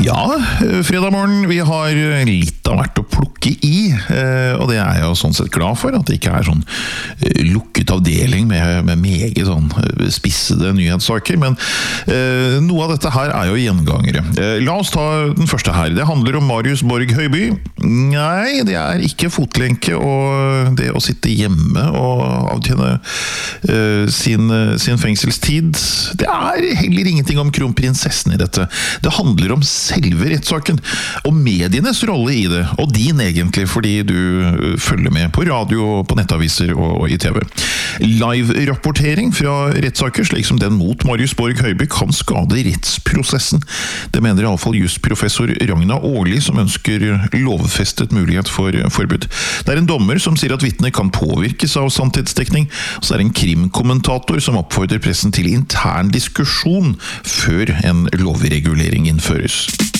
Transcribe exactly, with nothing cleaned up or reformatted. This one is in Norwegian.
Ja, fredag morgen, vi har litt av hvert å plukke i, og det er jeg jo sånn sett glad for, at det ikke er sånn lukket avdeling med, med meget sånn spissede nyhetssaker, men eh, noe av dette her er jo gjengangere. Eh, la oss ta den første her. Det handler om Marius Borg Høiby. Nei, det er ikke fotlenke og det å sitte hjemme og avtjene eh, sin, sin fengselstid. Det er heller ingenting om kronprinsessen i dette. Det handler om selve rettssaken, og medienes rolle i det, og din egentlig, fordi du følger med på radio, på nettaviser og, og i T V. Live-rapportering fra rettssaker, slik som den mot Marius Borg Høiby, kan skade rettsprosessen. Det mener i alle fall jusprofessor Ragna Årli, som ønsker lovfestet mulighet for forbud. Det er en dommer som sier at vitner kan påvirkes av sannhetsdekning, og så er det en krimkommentator som oppfordrer pressen til intern diskusjon før en lovregulering innføres.